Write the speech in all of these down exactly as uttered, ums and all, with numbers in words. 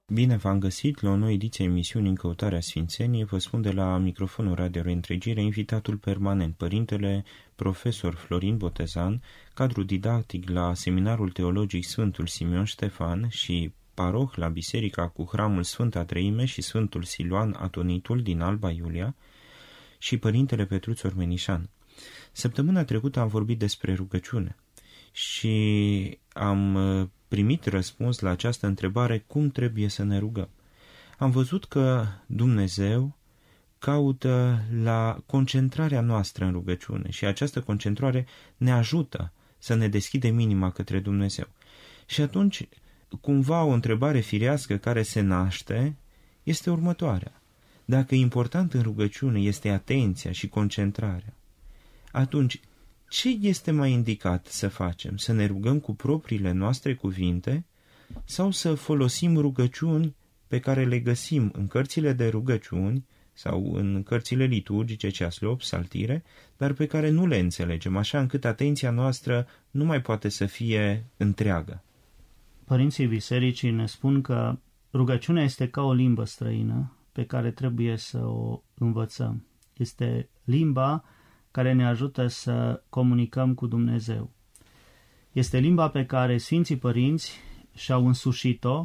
Bine v-am găsit la o nouă ediție a emisiunii În căutarea Sfințeniei. Vă spun de la microfonul Radio Reîntregire invitatul permanent, părintele profesor Florin Botezan, cadru didactic la Seminarul Teologic Sfântul Simeon Ștefan și paroh la Biserica cu Hramul Sfânta Treime și Sfântul Siluan Atonitul din Alba Iulia, și părintele Petruț Ormenișan. Săptămâna trecută am vorbit despre rugăciune și am primit răspuns la această întrebare: cum trebuie să ne rugăm? Am văzut că Dumnezeu caută la concentrarea noastră în rugăciune și această concentrare ne ajută să ne deschidem inima către Dumnezeu. Și atunci, cumva, o întrebare firească care se naște este următoarea: dacă important în rugăciune este atenția și concentrarea, atunci ce este mai indicat să facem? Să ne rugăm cu propriile noastre cuvinte sau să folosim rugăciuni pe care le găsim în cărțile de rugăciuni sau în cărțile liturgice, ceaslău, psaltire, dar pe care nu le înțelegem, așa încât atenția noastră nu mai poate să fie întreagă? Părinții Bisericii ne spun că rugăciunea este ca o limbă străină pe care trebuie să o învățăm. Este limba care ne ajută să comunicăm cu Dumnezeu. Este limba pe care Sfinții Părinți și-au însușit-o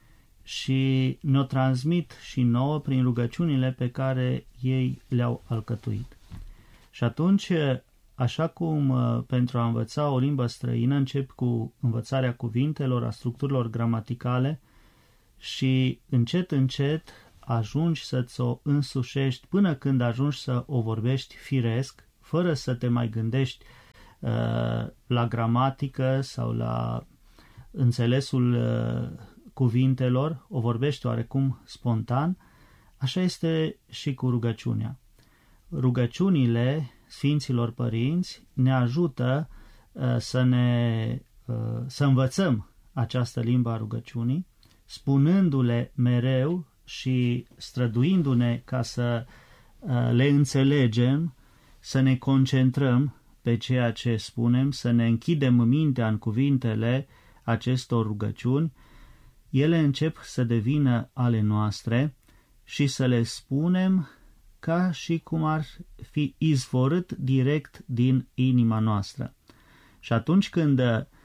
și ne-o transmit și nouă prin rugăciunile pe care ei le-au alcătuit. Și atunci, așa cum pentru a învăța o limbă străină încep cu învățarea cuvintelor, a structurilor gramaticale și încet, încet ajungi să-ți o însușești până când ajungi să o vorbești firesc, fără să te mai gândești uh, la gramatică sau la înțelesul uh, cuvintelor, o vorbești oarecum spontan. Așa este și cu rugăciunea. Rugăciunile Sfinților Părinți ne ajută uh, să ne uh, să învățăm această limbă a rugăciunii, spunându-le mereu și străduindu-ne ca să uh, le înțelegem, să ne concentrăm pe ceea ce spunem, să ne închidem mintea în cuvintele acestor rugăciuni. Ele încep să devină ale noastre și să le spunem ca și cum ar fi izvorât direct din inima noastră. Și atunci când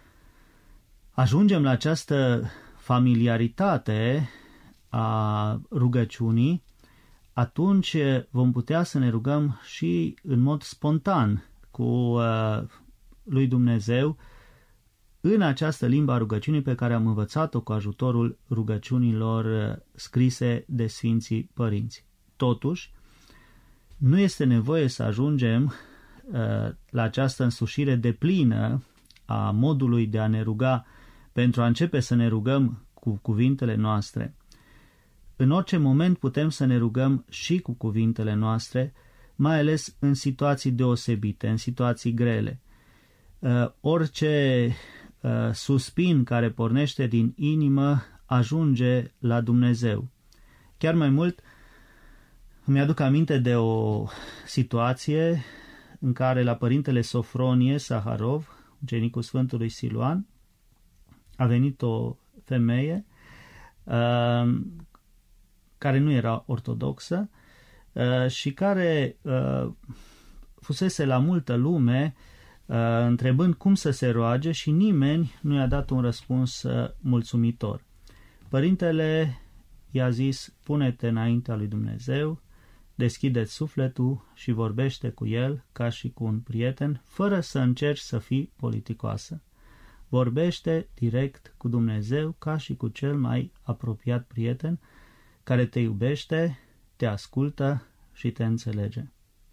ajungem la această familiaritate a rugăciunii, atunci vom putea să ne rugăm și în mod spontan cu uh, lui Dumnezeu în această limbă a rugăciunii pe care am învățat-o cu ajutorul rugăciunilor uh, scrise de Sfinții Părinți. Totuși, nu este nevoie să ajungem uh, la această însușire deplină a modului de a ne ruga pentru a începe să ne rugăm cu cuvintele noastre. În orice moment putem să ne rugăm și cu cuvintele noastre, mai ales în situații deosebite, în situații grele. Uh, orice uh, suspin care pornește din inimă ajunge la Dumnezeu. Chiar mai mult, îmi aduc aminte de o situație în care la părintele Sofronie Saharov, ucenicul Sfântului Siluan, a venit o femeie uh, care nu era ortodoxă uh, și care uh, fusese la multă lume uh, întrebând cum să se roage și nimeni nu i-a dat un răspuns uh, mulțumitor. Părintele i-a zis: pune-te înaintea lui Dumnezeu, deschide-ți sufletul și vorbește cu el ca și cu un prieten, fără să încerci să fii politicoasă. Vorbește direct cu Dumnezeu ca și cu cel mai apropiat prieten care te iubește, te ascultă și te înțelege.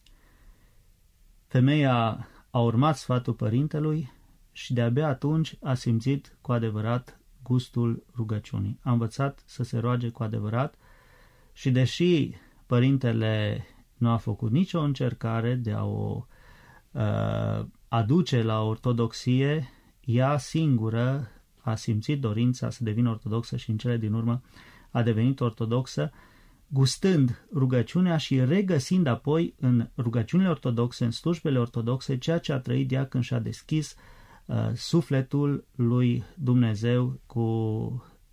Femeia a urmat sfatul părintelui și de-abia atunci a simțit cu adevărat gustul rugăciunii. A învățat să se roage cu adevărat și deși părintele nu a făcut nicio încercare de a o uh, aduce la ortodoxie, ea singură a simțit dorința să devină ortodoxă și în cele din urmă a devenit ortodoxă, gustând rugăciunea și regăsind apoi în rugăciunile ortodoxe, în slujbele ortodoxe, ceea ce a trăit ea când și-a deschis uh, sufletul lui Dumnezeu cu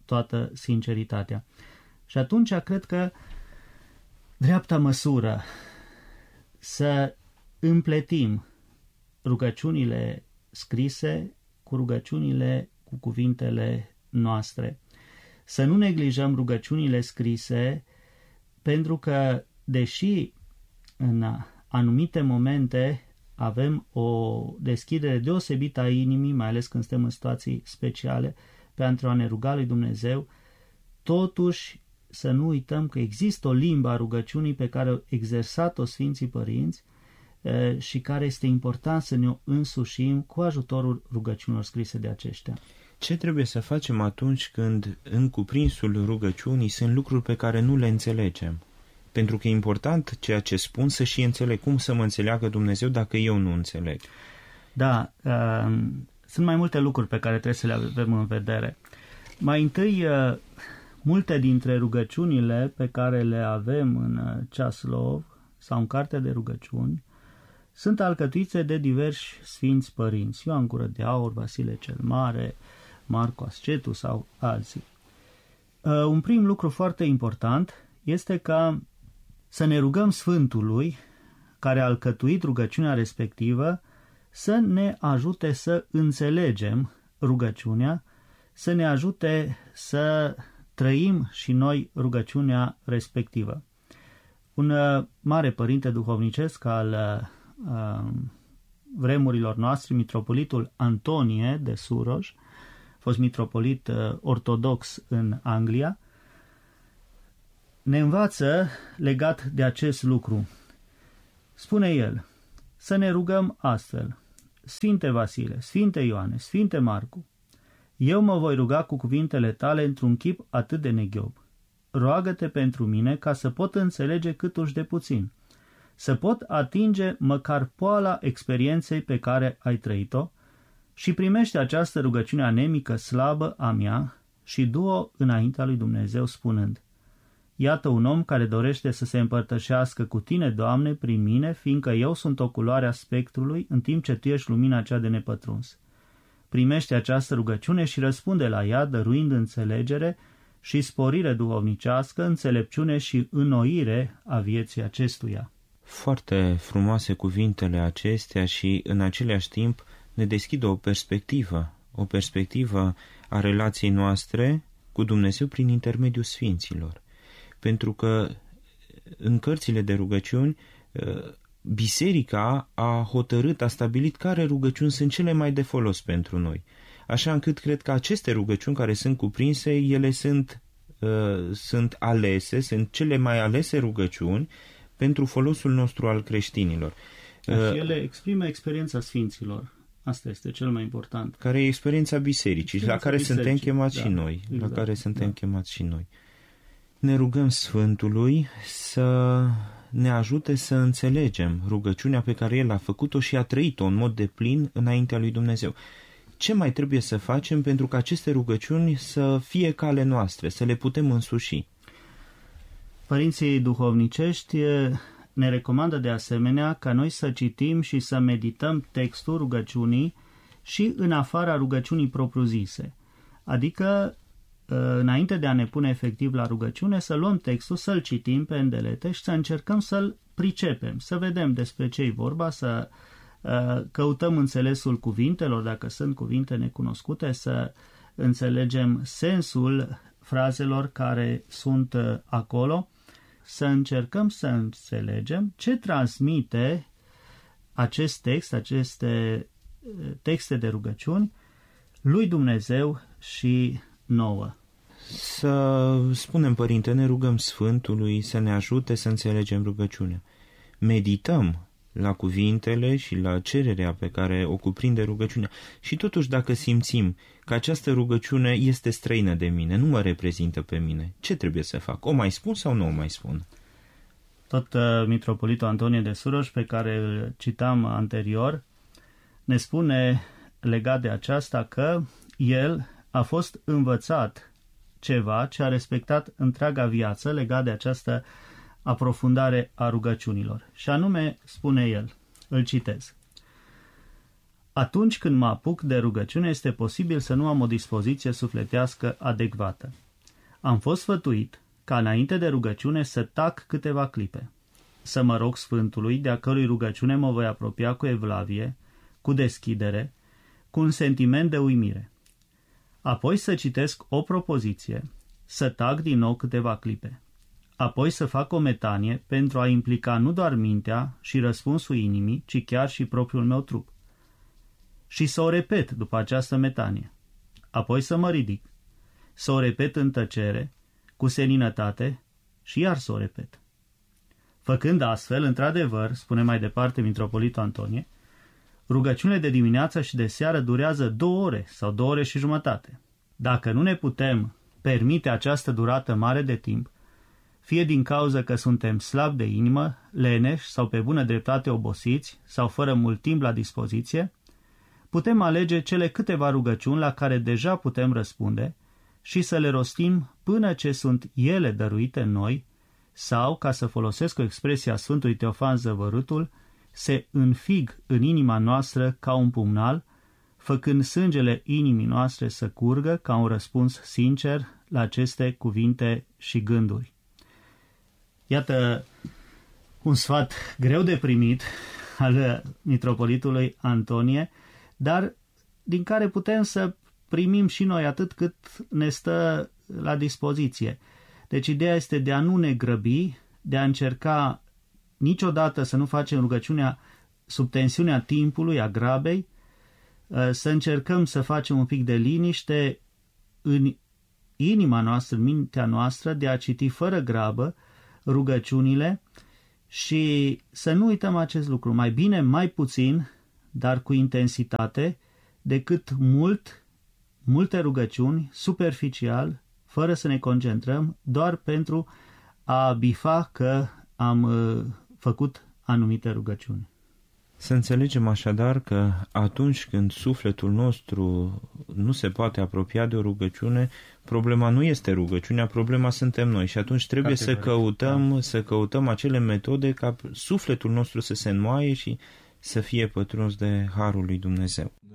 toată sinceritatea. Și atunci cred că dreapta măsură să împletim rugăciunile scrise cu rugăciunile cu cuvintele noastre. Să nu neglijăm rugăciunile scrise, pentru că, deși în anumite momente avem o deschidere deosebită a inimii, mai ales când suntem în situații speciale, pentru a ne ruga lui Dumnezeu, totuși să nu uităm că există o limbă a rugăciunii pe care au exersat-o Sfinții Părinți și care este important să ne însușim cu ajutorul rugăciunilor scrise de aceștia. Ce trebuie să facem atunci când în cuprinsul rugăciunii sunt lucruri pe care nu le înțelegem? Pentru că e important ceea ce spun să și înțeleg. Cum să mă înțeleagă Dumnezeu dacă eu nu înțeleg? Da, uh, sunt mai multe lucruri pe care trebuie să le avem în vedere. Mai întâi, uh, multe dintre rugăciunile pe care le avem în uh, Ceaslov sau în Cartea de Rugăciuni sunt alcătuite de diversi Sfinți Părinți. Ioan Gură de Aur, Vasile cel Mare, Marco Ascetu sau alții. Uh, un prim lucru foarte important este ca să ne rugăm Sfântului, care a alcătuit rugăciunea respectivă, să ne ajute să înțelegem rugăciunea, să ne ajute să trăim și noi rugăciunea respectivă. Un uh, mare părinte duhovnicesc al uh, vremurilor noastre, mitropolitul Antonie de Suroș, fost mitropolit uh, ortodox în Anglia, ne învață legat de acest lucru. Spune el, să ne rugăm astfel: Sfinte Vasile, Sfinte Ioane, Sfinte Marcu, eu mă voi ruga cu cuvintele tale într-un chip atât de neghiob. Roagă-te pentru mine ca să pot înțelege câtuși de puțin, să pot atinge măcar poala experienței pe care ai trăit-o și primește această rugăciune anemică slabă a mea și du-o înaintea lui Dumnezeu spunând: Iată un om care dorește să se împărtășească cu tine, Doamne, prin mine, fiindcă eu sunt o culoare a spectrului, în timp ce tu ești lumina cea de nepătruns. Primește această rugăciune și răspunde la ea, dăruind înțelegere și sporire duhovnicească, înțelepciune și înnoire a vieții acestuia. Foarte frumoase cuvintele acestea și în același timp ne deschid o perspectivă, o perspectivă a relației noastre cu Dumnezeu prin intermediul Sfinților. Pentru că în cărțile de rugăciuni, biserica a hotărât, a stabilit care rugăciuni sunt cele mai de folos pentru noi. Așa încât cred că aceste rugăciuni care sunt cuprinse, ele sunt, uh, sunt alese, sunt cele mai alese rugăciuni pentru folosul nostru al creștinilor. Uh, și ele exprimă experiența Sfinților. Asta este cel mai important. Care e experiența bisericii, experiența la care bisericii, suntem chemați da, și noi. Exact, la care suntem da. chemați și noi. Ne rugăm Sfântului să ne ajute să înțelegem rugăciunea pe care El a făcut-o și a trăit-o în mod deplin înaintea lui Dumnezeu. Ce mai trebuie să facem pentru ca aceste rugăciuni să fie cale noastre, să le putem însuși? Părinții duhovnicești ne recomandă de asemenea ca noi să citim și să medităm textul rugăciunii și în afara rugăciunii propriu-zise. Adică, înainte de a ne pune efectiv la rugăciune, să luăm textul, să-l citim pe îndelete și să încercăm să-l pricepem, să vedem despre ce e vorba, să uh, căutăm înțelesul cuvintelor, dacă sunt cuvinte necunoscute, să înțelegem sensul frazelor care sunt uh, acolo, să încercăm să înțelegem ce transmite acest text, aceste texte de rugăciuni lui Dumnezeu și nouă. Să spunem, Părinte, ne rugăm Sfântului să ne ajute să înțelegem rugăciunea. Medităm la cuvintele și la cererea pe care o cuprinde rugăciunea. Și totuși, dacă simțim că această rugăciune este străină de mine, nu mă reprezintă pe mine, ce trebuie să fac? O mai spun sau nu o mai spun? Tot uh, mitropolitul Antonie de Suroș, pe care îl citam anterior, ne spune legat de aceasta că el a fost învățat ceva ce a respectat întreaga viață legat de această aprofundare a rugăciunilor. Și anume, spune el, îl citez: Atunci când mă apuc de rugăciune, este posibil să nu am o dispoziție sufletească adecvată. Am fost sfătuit ca înainte de rugăciune să tac câteva clipe, să mă rog Sfântului, de-a cărui rugăciune mă voi apropia cu evlavie, cu deschidere, cu un sentiment de uimire. Apoi să citesc o propoziție, să tac din nou câteva clipe. Apoi să fac o metanie pentru a implica nu doar mintea și răspunsul inimii, ci chiar și propriul meu trup. Și să o repet după această metanie. Apoi să mă ridic, să o repet în tăcere, cu seninătate și iar să o repet. Făcând astfel, într-adevăr, spune mai departe Mitropolitul Antonie, rugăciunile de dimineață și de seară durează două ore sau două ore și jumătate. Dacă nu ne putem permite această durată mare de timp, fie din cauza că suntem slabi de inimă, leneși sau pe bună dreptate obosiți sau fără mult timp la dispoziție, putem alege cele câteva rugăciuni la care deja putem răspunde și să le rostim până ce sunt ele dăruite în noi sau, ca să folosesc o expresie a Sfântului Teofan Zăvărutul, se înfig în inima noastră ca un pumnal, făcând sângele inimii noastre să curgă ca un răspuns sincer la aceste cuvinte și gânduri. Iată un sfat greu de primit al Mitropolitului Antonie, dar din care putem să primim și noi atât cât ne stă la dispoziție. Deci ideea este de a nu ne grăbi, de a încerca niciodată să nu facem rugăciunea sub tensiunea timpului, a grabei, să încercăm să facem un pic de liniște în inima noastră, în mintea noastră, de a citi fără grabă rugăciunile și să nu uităm acest lucru. Mai bine, mai puțin, dar cu intensitate, decât mult, multe rugăciuni, superficial, fără să ne concentrăm, doar pentru a bifa că am uh, făcut anumite rugăciuni. Să înțelegem așadar că atunci când sufletul nostru nu se poate apropia de o rugăciune, problema nu este rugăciunea, problema suntem noi și atunci trebuie Categoric. să căutăm, da. să căutăm acele metode ca sufletul nostru să se înmoaie și să fie pătruns de harul lui Dumnezeu.